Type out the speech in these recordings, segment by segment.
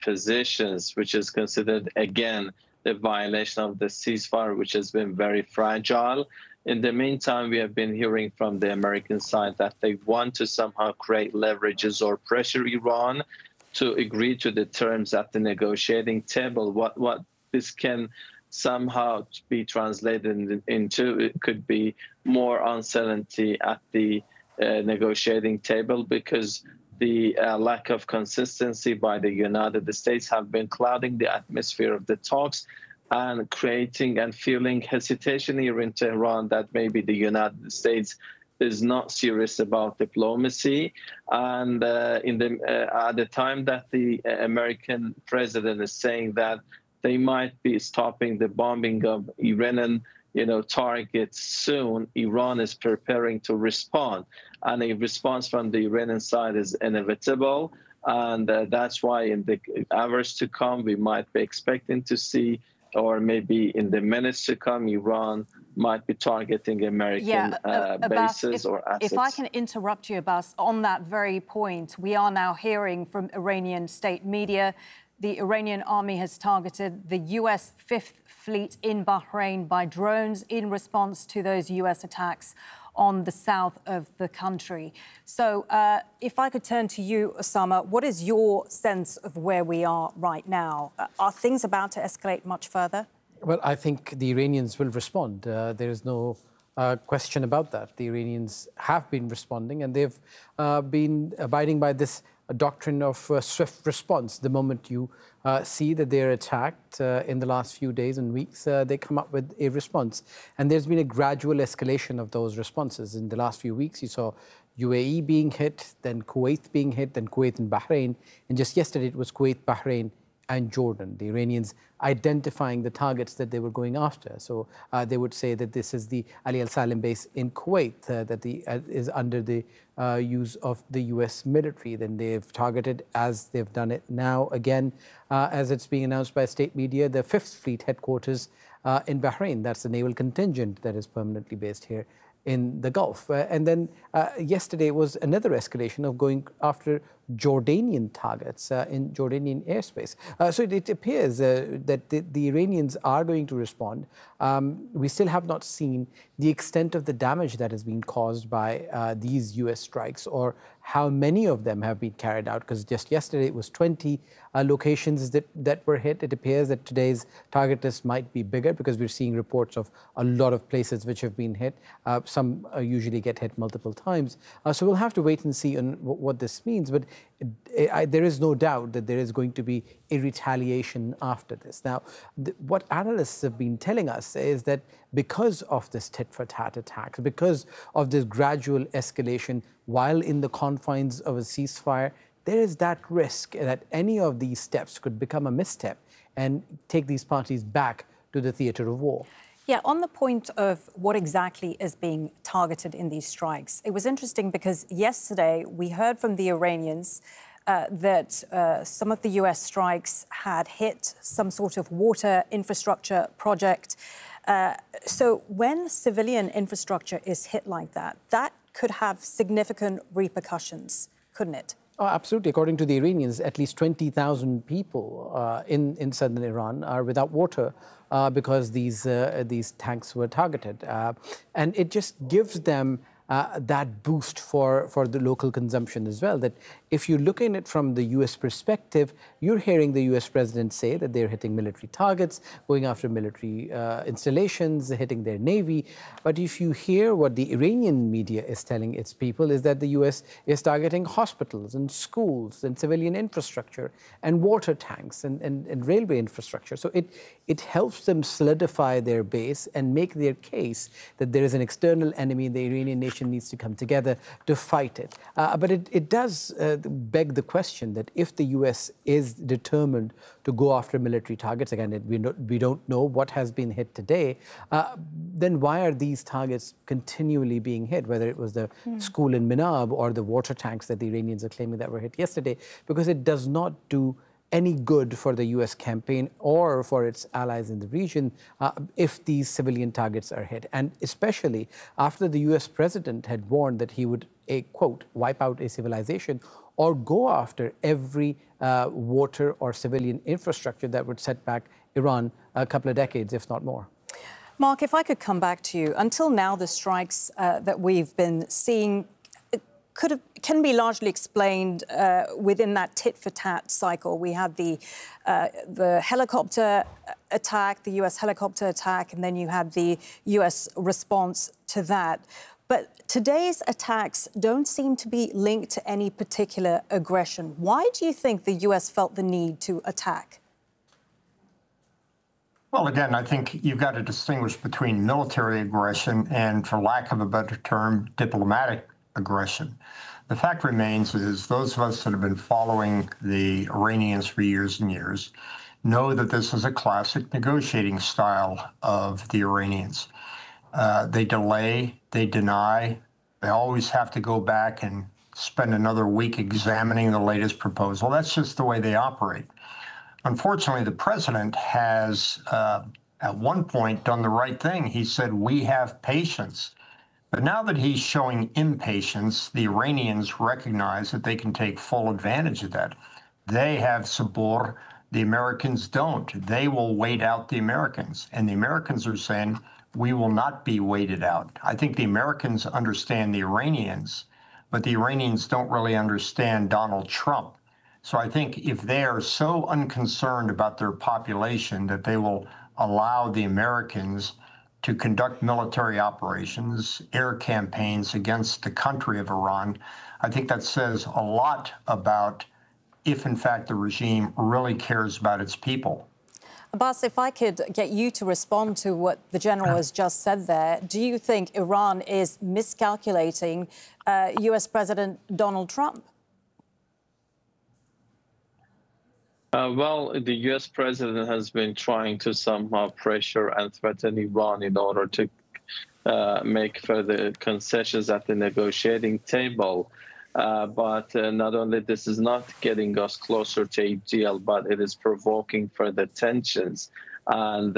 positions, which is considered, again, the violation of the ceasefire, which has been very fragile. In the meantime, we have been hearing from the American side that they want to somehow create leverages or pressure Iran to agree to the terms at the negotiating table. What this can somehow be translated into, it could be more uncertainty at the negotiating table, because the lack of consistency by the United States have been clouding the atmosphere of the talks and creating and fueling hesitation here in Tehran that maybe the United States is not serious about diplomacy. And at the time that the American president is saying that they might be stopping the bombing of Iranian targets soon, Iran is preparing to respond. And a response from the Iranian side is inevitable. And that's why in the hours to come, we might be expecting to see, or maybe in the minutes to come, Iran might be targeting American bases or assets. If I can interrupt you, Abbas, on that very point, we are now hearing from Iranian state media. The Iranian army has targeted the US Fifth Fleet in Bahrain by drones in response to those US attacks on the south of the country. So if I could turn to you, Osama, what is your sense of where we are right now? Are things about to escalate much further? Well, I think the Iranians will respond. There is no question about that. The Iranians have been responding, and they've been abiding by this doctrine of swift response. The moment you see that they're attacked in the last few days and weeks, they come up with a response. And there's been a gradual escalation of those responses. In the last few weeks, you saw UAE being hit, then Kuwait being hit, then Kuwait and Bahrain. And just yesterday, it was Kuwait, Bahrain, and Jordan, the Iranians identifying the targets that they were going after. So they would say that this is the Ali al-Salim base in Kuwait that is under the use of the US military. Then they've targeted, as they've done it now again, as it's being announced by state media, the Fifth Fleet headquarters in Bahrain. That's the naval contingent that is permanently based here in the Gulf. And then yesterday was another escalation of going after Jordanian targets in Jordanian airspace. So it appears that the Iranians are going to respond. We still have not seen the extent of the damage that has been caused by these US strikes, or how many of them have been carried out, because just yesterday it was 20 locations that were hit. It appears that today's target list might be bigger, because we're seeing reports of a lot of places which have been hit. Some usually get hit multiple times. So we'll have to wait and see on what this means. But there is no doubt that there is going to be a retaliation after this. Now, what analysts have been telling us is that because of this tit-for-tat attacks, because of this gradual escalation while in the confines of a ceasefire, there is that risk that any of these steps could become a misstep and take these parties back to the theater of war. Yeah, on the point of what exactly is being targeted in these strikes, it was interesting because yesterday we heard from the Iranians that some of the US strikes had hit some sort of water infrastructure project. So when civilian infrastructure is hit like that, that could have significant repercussions, couldn't it? Oh, absolutely. According to the Iranians, at least 20,000 people in southern Iran are without water because these tanks were targeted. And it just gives them that boost for the local consumption as well. That if you look at it from the US perspective, you're hearing the US president say that they're hitting military targets, going after military installations, hitting their navy. But if you hear what the Iranian media is telling its people, is that the US is targeting hospitals and schools and civilian infrastructure and water tanks and railway infrastructure. So it helps them solidify their base and make their case that there is an external enemy, the Iranian nation needs to come together to fight it. But it does beg the question that if the US is determined to go after military targets, again, we don't know what has been hit today, then why are these targets continually being hit, whether it was the school in Minab or the water tanks that the Iranians are claiming that were hit yesterday? Because it does not do any good for the US campaign or for its allies in the region if these civilian targets are hit. And especially after the US president had warned that he would, quote, wipe out a civilization or go after every water or civilian infrastructure that would set back Iran a couple of decades, if not more. Mark, if I could come back to you. Until now, the strikes that we've been seeing can be largely explained within that tit-for-tat cycle. We had the helicopter attack, the US helicopter attack, and then you had the US response to that. But today's attacks don't seem to be linked to any particular aggression. Why do you think the US felt the need to attack? Well, again, I think you've got to distinguish between military aggression and, for lack of a better term, diplomatic aggression. The fact remains is those of us that have been following the Iranians for years and years know that this is a classic negotiating style of the Iranians. They delay, they deny, they always have to go back and spend another week examining the latest proposal. That's just the way they operate. Unfortunately, the president has, at one point, done the right thing. He said, we have patience. But now that he's showing impatience, the Iranians recognize that they can take full advantage of that. They have sabor, the Americans don't. They will wait out the Americans. And the Americans are saying, we will not be waited out. I think the Americans understand the Iranians, but the Iranians don't really understand Donald Trump. So I think if they are so unconcerned about their population that they will allow the Americans to conduct military operations, air campaigns against the country of Iran, I think that says a lot about if, in fact, the regime really cares about its people. Abbas, if I could get you to respond to what the general has just said there, do you think Iran is miscalculating US President Donald Trump? Well, the U.S. president has been trying to somehow pressure and threaten Iran in order to make further concessions at the negotiating table. But not only this is not getting us closer to a deal, but it is provoking further tensions and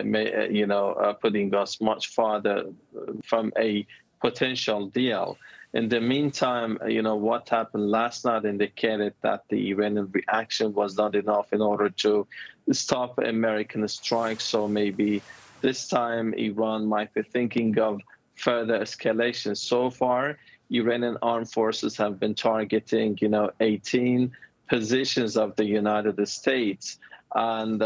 putting us much farther from a potential deal. In the meantime, what happened last night indicated that the Iranian reaction was not enough in order to stop American strikes. So maybe this time Iran might be thinking of further escalation. So far, Iranian armed forces have been targeting, 18 positions of the United States. And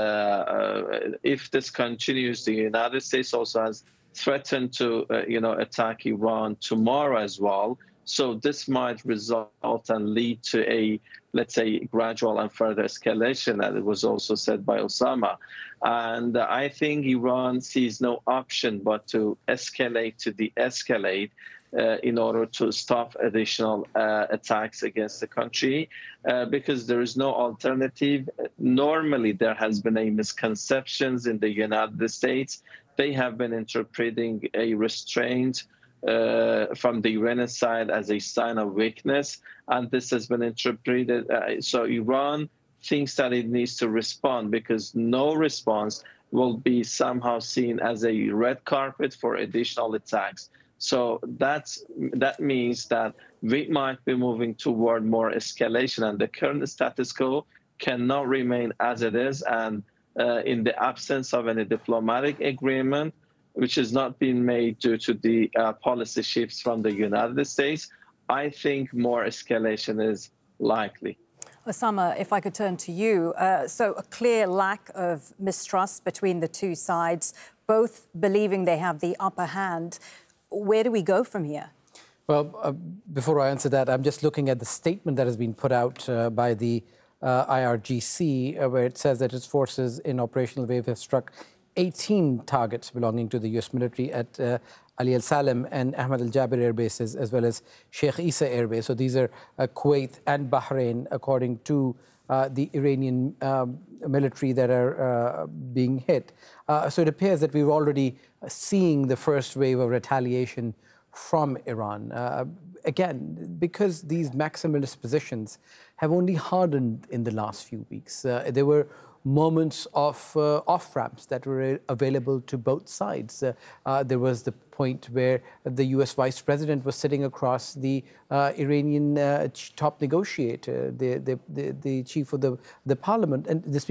if this continues, the United States also has threatened to, attack Iran tomorrow as well. So this might result and lead to a, let's say, gradual and further escalation, as it was also said by Osama. And I think Iran sees no option but to escalate, to de-escalate, in order to stop additional attacks against the country, because there is no alternative. Normally, there has been a misconceptions in the United States. They have been interpreting a restraint from the Iranian side as a sign of weakness, and this has been interpreted. So Iran thinks that it needs to respond, because no response will be somehow seen as a red carpet for additional attacks. So that means that we might be moving toward more escalation, and the current status quo cannot remain as it is. And in the absence of any diplomatic agreement, which has not been made due to the policy shifts from the United States, I think more escalation is likely. Osama, if I could turn to you. So a clear lack of mistrust between the two sides, both believing they have the upper hand. Where do we go from here? Well, before I answer that, I'm just looking at the statement that has been put out by the IRGC, where it says that its forces in Operational Wave have struck 18 targets belonging to the U.S. military at Ali Al Salem and Ahmad Al Jaber air bases, as well as Sheikh Issa air base. So these are Kuwait and Bahrain, according to the Iranian military that are being hit. So it appears that we're already seeing the first wave of retaliation from Iran. Again, because these maximalist positions have only hardened in the last few weeks. They were moments of off-ramps that were available to both sides. There was the point where the US Vice President was sitting across the Iranian top negotiator, the chief of the parliament, and this